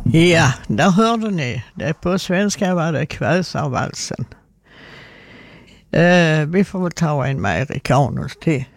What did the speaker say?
Ja, där hörde ni. Det på svenska var det Kväsarvalsen. Vi får väl ta en med amerikanus till.